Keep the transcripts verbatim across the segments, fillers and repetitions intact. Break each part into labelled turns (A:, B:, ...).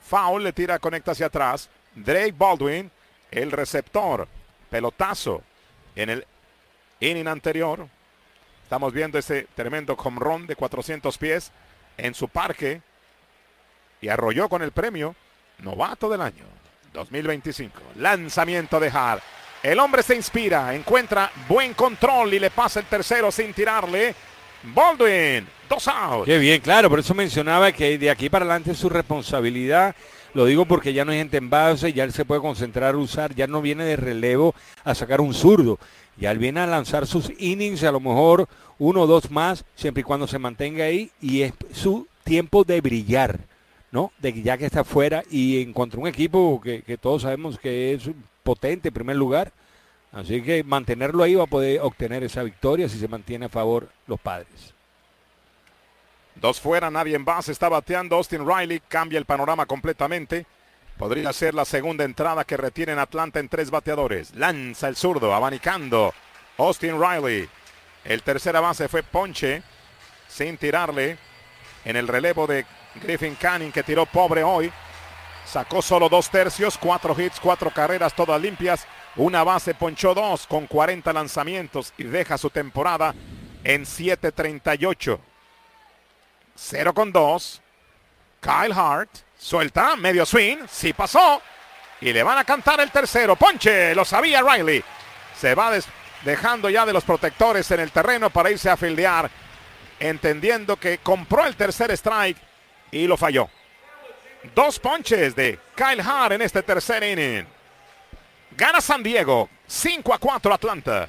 A: Foul, le tira, conecta hacia atrás. Drake Baldwin, el receptor. Pelotazo en el inning anterior. Estamos viendo ese tremendo home run de cuatrocientos pies en su parque. Y arrolló con el premio Novato del Año dos mil veinticinco. Lanzamiento de Hart. El hombre se inspira, encuentra buen control y le pasa el tercero sin tirarle. Baldwin, dos outs.
B: Qué bien, claro, por eso mencionaba que de aquí para adelante es su responsabilidad. Lo digo porque ya no hay gente en base, ya él se puede concentrar, usar, ya no viene de relevo a sacar un zurdo. Ya él viene a lanzar sus innings, a lo mejor uno o dos más, siempre y cuando se mantenga ahí, y es su tiempo de brillar, ¿no? De que ya que está fuera y encontró un equipo que, que todos sabemos que es potente en primer lugar. Así que mantenerlo ahí va a poder obtener esa victoria si se mantiene a favor los Padres.
A: Dos fuera, nadie en base, está bateando Austin Riley, cambia el panorama completamente. Podría ser la segunda entrada que retiene en Atlanta en tres bateadores. Lanza el zurdo, abanicando Austin Riley. El tercera base fue ponche, sin tirarle, en el relevo de Griffin Canning, que tiró pobre hoy. Sacó solo dos tercios, cuatro hits, cuatro carreras, todas limpias. Una base, ponchó dos con cuarenta lanzamientos y deja su temporada en siete treinta y ocho. cero con dos. Kyle Hart suelta, medio swing, sí pasó. Y le van a cantar el tercero. Ponche, lo sabía Riley. Se va des- dejando ya de los protectores en el terreno para irse a fildear, entendiendo que compró el tercer strike y lo falló. Dos ponches de Kyle Hart en este tercer inning. Gana San Diego, cinco a cuatro Atlanta.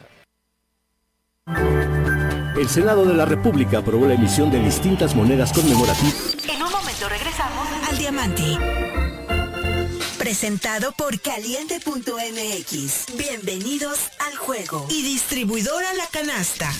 C: El Senado de la República aprobó la emisión de distintas monedas conmemorativas.
D: En un momento regresamos al Diamante. Presentado por Caliente punto M X. Bienvenidos al juego. Y distribuidora La Canasta.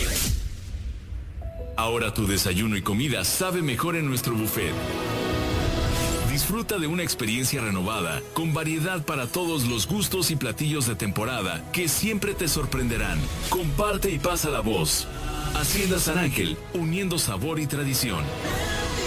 E: Ahora tu desayuno y comida sabe mejor en nuestro buffet. Disfruta de una experiencia renovada, con variedad para todos los gustos y platillos de temporada que siempre te sorprenderán. Comparte y pasa la voz. Hacienda San Ángel, uniendo sabor y tradición.